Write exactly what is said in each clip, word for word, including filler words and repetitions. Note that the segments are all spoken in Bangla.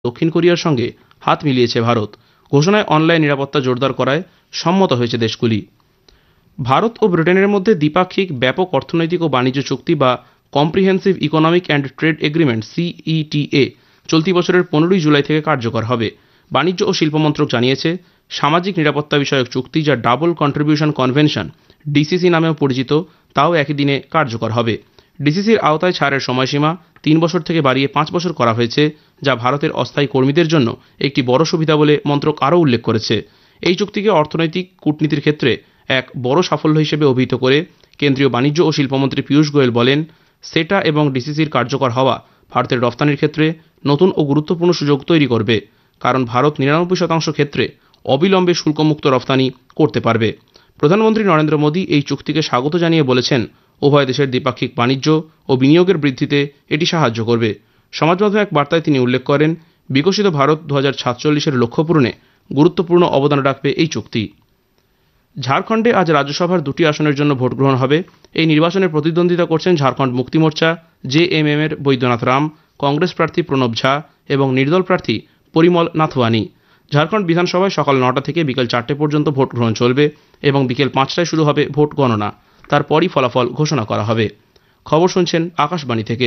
দক্ষিণ কোরিয়ার সঙ্গে হাত মিলিয়েছে ভারত। ঘোষণায় অনলাইন নিরাপত্তা জোরদার করায় সম্মত হয়েছে দেশগুলি। ভারত ও ব্রিটেনের মধ্যে দ্বিপাক্ষিক ব্যাপক অর্থনৈতিক ও বাণিজ্য চুক্তি বা comprehensive economic and trade agreement সিইটিএ চলতি বছরের পনেরোই জুলাই থেকে কার্যকর হবে। বাণিজ্য ও শিল্প মন্ত্রক জানিয়েছে, সামাজিক নিরাপত্তা বিষয়ক চুক্তি যা ডাবল কন্ট্রিবিউশন কনভেনশন ডিসিসি নামেও পরিচিত, তাও একই দিনে কার্যকর হবে। ডিসিসির আওতায় ছাড়ের সময়সীমা তিন বছর থেকে বাড়িয়ে পাঁচ বছর করা হয়েছে, যা ভারতের অস্থায়ী কর্মীদের জন্য একটি বড় সুবিধা বলে মন্ত্রক আরও উল্লেখ করেছে। এই চুক্তিকে অর্থনৈতিক কূটনীতির ক্ষেত্রে এক বড় সাফল্য হিসেবে অভিহিত করে কেন্দ্রীয় বাণিজ্য ও শিল্পমন্ত্রী পীয়ূষ গোয়েল বলেন, সেটা এবং ডিসিসির কার্যকর হওয়া ভারতের রফতানির ক্ষেত্রে নতুন ও গুরুত্বপূর্ণ সুযোগ তৈরি করবে, কারণ ভারত নিরানব্বই শতাংশ ক্ষেত্রে অবিলম্বে শুল্কমুক্ত রফতানি করতে পারবে। প্রধানমন্ত্রী নরেন্দ্র মোদী এই চুক্তিকে স্বাগত জানিয়ে বলেছেন, উভয় দেশের দ্বিপাক্ষিক বাণিজ্য ও বিনিয়োগের বৃদ্ধিতে এটি সাহায্য করবে। সমাজমাধ্যমে এক বার্তায় তিনি উল্লেখ করেন, বিকশিত ভারত দু হাজার সাতচল্লিশের লক্ষ্য পূরণে গুরুত্বপূর্ণ অবদান রাখবে এই চুক্তি। ঝাড়খণ্ডে আজ রাজ্যসভার দুটি আসনের জন্য ভোট গ্রহণ হবে। এই নির্বাচনে প্রতিদ্বন্দ্বিতা করছেন ঝাড়খণ্ড মুক্তি মোর্চা জেএমএম এর বৈদ্যনাথ রাম, কংগ্রেস প্রার্থী প্রণব ঝা এবং নির্দল প্রার্থী পরিমল নাথওয়ানি। ঝাড়খণ্ড বিধানসভায় সকাল নটা থেকে বিকেল চারটে পর্যন্ত ভোট গ্রহণ চলবে এবং বিকেল পাঁচটায় শুরু হবে ভোট গণনা। তারপরই ফলাফল ঘোষণা করা হবে। খবর শুনছেন আকাশবাণী থেকে।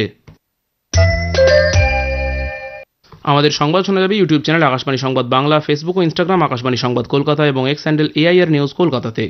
আমাদের সংবাদ শোনা যাবে ইউটিউব চ্যানেল আকাশবাণী সংবাদ বাংলা, ফেসবুক ও ইনস্টাগ্রাম আকাশবাণী সংবাদ কলকাতা এবং এক্স হ্যান্ডেল এআইআর নিউজ কলকাতাতে।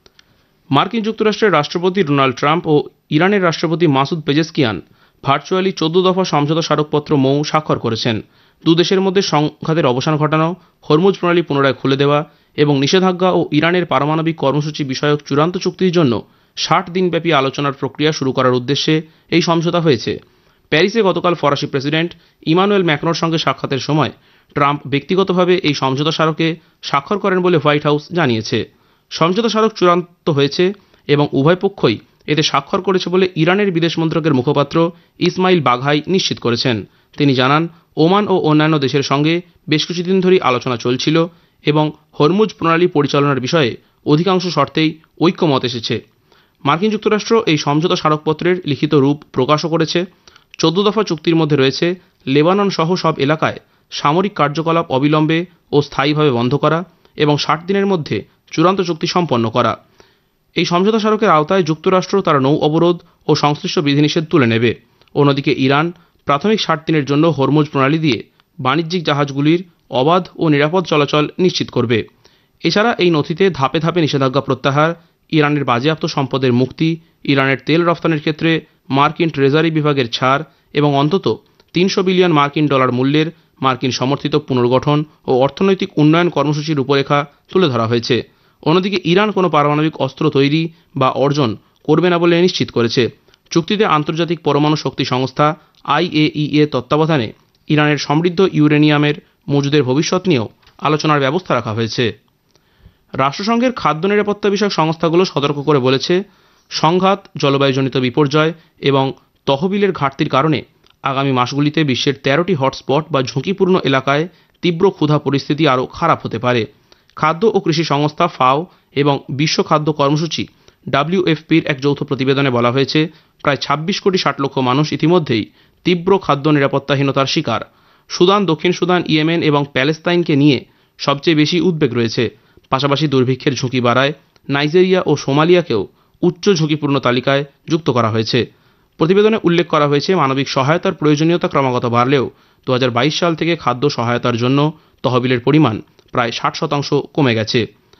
মার্কিন যুক্তরাষ্ট্রের রাষ্ট্রপতি ডোনাল্ড ট্রাম্প ও ইরানের রাষ্ট্রপতি মাসুদ পেজেশকিয়ান ভার্চুয়ালি চোদ্দ দফা সমঝোতা স্মারকপত্র মৌ স্বাক্ষর করেছেন। দু দেশের মধ্যে সংঘাতের অবসান ঘটানো, হরমুজ প্রণালী পুনরায় খুলে দেওয়া এবং নিষেধাজ্ঞা ও ইরানের পারমাণবিক কর্মসূচি বিষয়ক চূড়ান্ত চুক্তির জন্য ষাট দিনব্যাপী আলোচনার প্রক্রিয়া শুরু করার উদ্দেশ্যে এই সমঝোতা হয়েছে। প্যারিসে গতকাল ফরাসি প্রেসিডেন্ট ইমানুয়েল ম্যাক্রোর সঙ্গে সাক্ষাতের সময় ট্রাম্প ব্যক্তিগতভাবে এই সমঝোতা স্মারকে স্বাক্ষর করেন বলে হোয়াইট হাউস জানিয়েছে। সমঝোতা স্মারক চূড়ান্ত হয়েছে এবং উভয় পক্ষই এতে স্বাক্ষর করেছে বলে ইরানের বিদেশ মন্ত্রকের মুখপাত্র ইসমাইল বাঘাই নিশ্চিত করেছেন। তিনি জানান, ওমান ও অন্যান্য দেশের সঙ্গে বেশ কিছুদিন ধরেই আলোচনা চলছিল এবং হরমুজ প্রণালী পরিচালনার বিষয়ে অধিকাংশ শর্তেই ঐক্যমত এসেছে। মার্কিন যুক্তরাষ্ট্র এই সমঝোতা স্মারকপত্রের লিখিত রূপ প্রকাশও করেছে। চোদ্দ দফা চুক্তির মধ্যে রয়েছে লেবানন সহ সব এলাকায় সামরিক কার্যকলাপ অবিলম্বে ও স্থায়ীভাবে বন্ধ করা এবং ষাট দিনের মধ্যে চূড়ান্ত চুক্তি সম্পন্ন করা। এই সমঝোতা স্মারকের আওতায় যুক্তরাষ্ট্র তার নৌ অবরোধ ও সংশ্লিষ্ট বিধিনিষেধ তুলে নেবে। অন্যদিকে ইরান প্রাথমিক ষাট দিনের জন্য হরমুজ প্রণালী দিয়ে বাণিজ্যিক জাহাজগুলির অবাধ ও নিরাপদ চলাচল নিশ্চিত করবে। এছাড়া এই নথিতে ধাপে ধাপে নিষেধাজ্ঞা প্রত্যাহার, ইরানের বাজেয়াপ্ত সম্পদের মুক্তি, ইরানের তেল রফতানির ক্ষেত্রে মার্কিন ট্রেজারি বিভাগের ছাড় এবং অন্তত তিনশো বিলিয়ন মার্কিন ডলার মূল্যের মার্কিন সমর্থিত পুনর্গঠন ও অর্থনৈতিক উন্নয়ন কর্মসূচির রূপরেখা তুলে ধরা হয়েছে। অন্যদিকে ইরান কোনো পারমাণবিক অস্ত্র তৈরি বা অর্জন করবে না বলে নিশ্চিত করেছে। চুক্তিতে আন্তর্জাতিক পরমাণু শক্তি সংস্থা আইএইএ তত্ত্বাবধানে ইরানের সমৃদ্ধ ইউরেনিয়ামের মজুদের ভবিষ্যৎ নিয়েও আলোচনার ব্যবস্থা রাখা হয়েছে। রাষ্ট্রসংঘের খাদ্য নিরাপত্তা বিষয়ক সংস্থাগুলো সতর্ক করে বলেছে, সংঘাত, জলবায়ুজনিত বিপর্যয় এবং তহবিলের ঘাটতির কারণে আগামী মাসগুলিতে বিশ্বের তেরোটি হটস্পট বা ঝুঁকিপূর্ণ এলাকায় তীব্র ক্ষুধা পরিস্থিতি আরও খারাপ হতে পারে। খাদ্য ও কৃষি সংস্থা ফাও এবং বিশ্ব খাদ্য কর্মসূচি ডাব্লিউএফপির এক যৌথ প্রতিবেদনে বলা হয়েছে, প্রায় ছাব্বিশ কোটি ষাট লক্ষ মানুষ ইতিমধ্যেই তীব্র খাদ্য নিরাপত্তাহীনতার শিকার। সুদান, দক্ষিণ সুদান, ইয়েমেন এবং প্যালেস্তাইনকে নিয়ে সবচেয়ে বেশি উদ্বেগ রয়েছে। পাশাপাশি দুর্ভিক্ষের ঝুঁকি বাড়ায় নাইজেরিয়া ও সোমালিয়াকেও উচ্চ ঝুঁকিপূর্ণ তালিকায় যুক্ত করা হয়েছে। প্রতিবেদনে উল্লেখ করা হয়েছে, মানবিক সহায়তার প্রয়োজনীয়তা ক্রমাগত বাড়লেও দু হাজার বাইশ সাল থেকে খাদ্য সহায়তার জন্য তহবিলের পরিমাণ প্রায় ষাট শতাংশ কমে গেছে।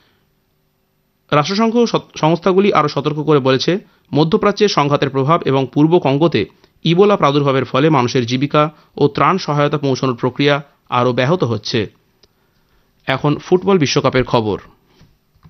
রাষ্ট্রসংঘ সংস্থাগুলি আরও সতর্ক করে বলেছে, মধ্যপ্রাচ্যের সংঘাতের প্রভাব এবং পূর্ব কঙ্গোতে ইবোলা প্রাদুর্ভাবের ফলে মানুষের জীবিকা ও ত্রাণ সহায়তা পৌঁছানোর প্রক্রিয়া আরও ব্যাহত হচ্ছে। এখন ফুটবল বিশ্বকাপের খবর।